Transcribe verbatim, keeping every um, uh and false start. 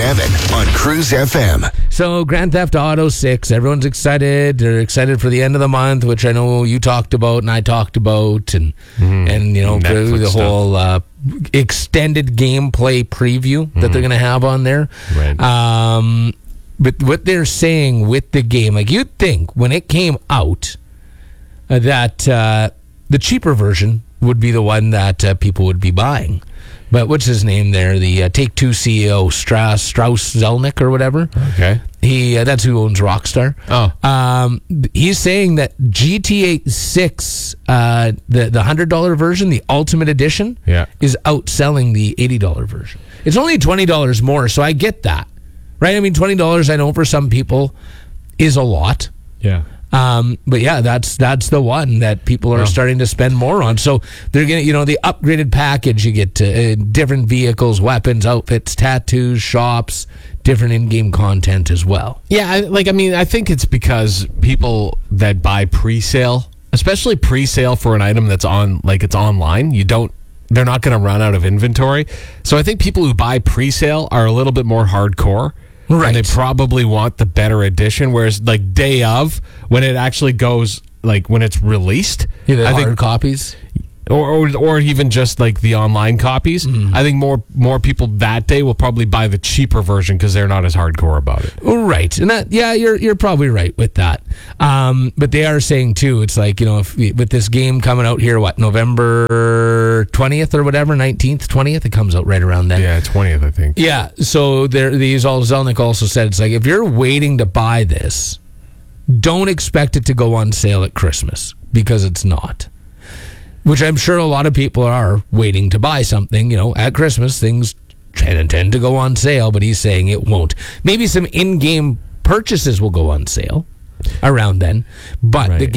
Evan on Cruise F M. So Grand Theft Auto six, everyone's excited. They're excited for the end of the month, which I know you talked about and I talked about, and mm-hmm. and you know Netflix the stuff. whole uh, extended gameplay preview mm-hmm. that they're going to have on there. Right. Um, but what they're saying with the game, like you'd think when it came out uh, that uh, the cheaper version would be the one that uh, people would be buying. But what's his name there? The uh, Take-Two C E O, Strauss, Strauss Zelnick or whatever. Okay. He uh, that's who owns Rockstar. Oh. Um, he's saying that G T A six, uh, the the one hundred dollars version, the Ultimate Edition, Yeah. is outselling the eighty dollars version. It's only twenty dollars more, so I get that. Right? I mean, twenty dollars I know for some people is a lot. Yeah. Um, but yeah, that's that's the one that people are Wow. starting to spend more on. So they're gonna, you know, the upgraded package. You get uh, different vehicles, weapons, outfits, tattoos, shops, different in-game content as well. Yeah, I, like I mean, I think it's because people that buy pre-sale, especially pre-sale for an item that's on, like it's online, you don't, they're not going to run out of inventory. So I think people who buy pre-sale are a little bit more hardcore. Right. And they probably want the better edition, whereas like day of, when it actually goes, like when it's released, Yeah, the I hard think, copies. or, or or even just like the online copies, Mm. I think more more people that day will probably buy the cheaper version because they're not as hardcore about it. Right, and that yeah, you're you're probably right with that. Um, but they are saying too, it's like, you know, if we, with this game coming out here, what, November twentieth or whatever, nineteenth, twentieth, it comes out right around then. Yeah, twentieth, I think. Yeah, so there, these all Zelnick also said, it's like, if you're waiting to buy this, don't expect it to go on sale at Christmas, because it's not. Which I'm sure a lot of people are waiting to buy something, you know, at Christmas, things tend tend to go on sale, but he's saying it won't. Maybe some in-game purchases will go on sale around then, but Right. the